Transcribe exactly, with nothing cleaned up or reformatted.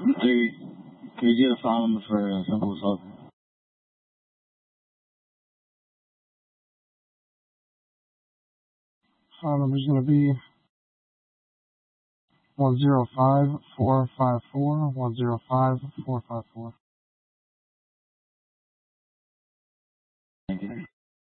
Three. Can you do the file number for uh, simple assault? File number is going to be one zero five four five four one zero five four five four.